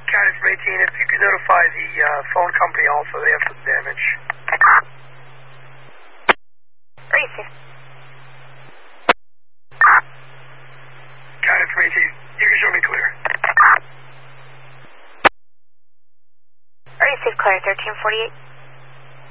County from 18, if you could notify the phone company also, they have some damage. Receive. County from 18, you can show me clear. Receive clear, 1348.